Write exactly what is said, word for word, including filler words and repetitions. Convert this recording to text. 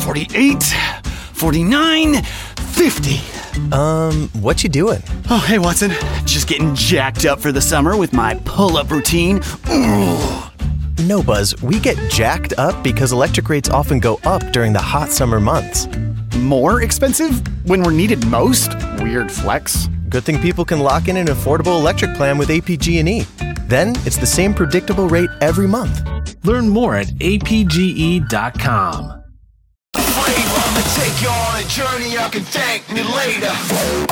forty-eight, forty-nine, fifty. Um, what you doing? Oh, hey, Watson. Just getting jacked up for the summer with my pull-up routine. Ooh. No, Buzz, we get jacked up because electric rates often go up during the hot summer months. More expensive when we're needed most? Weird flex. Good thing people can lock in an affordable electric plan with A P G and E. Then it's the same predictable rate every month. Learn more at A P G E dot com. Take you on a journey, you can thank me later.